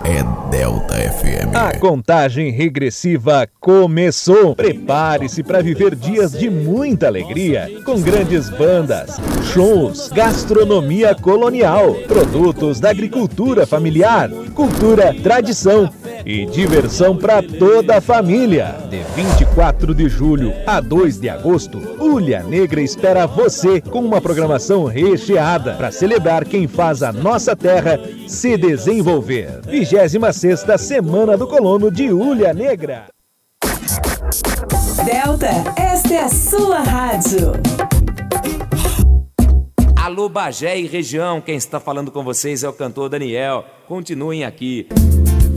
é Delta FM. A contagem regressiva começou. Prepare-se para viver dias de muita alegria, com grandes bandas, shows, gastronomia colonial, produtos da agricultura familiar, cultura, tradição e diversão para toda a família. De 24 de julho a 2 de agosto, Ulha Negra espera você com uma programação recheada para celebrar quem faz a nossa terra se desenvolver. 26ª Semana do Colono de Ulha Negra. Delta, esta é a sua rádio. Alô Bagé e região, quem está falando com vocês é o cantor Daniel. Continuem aqui.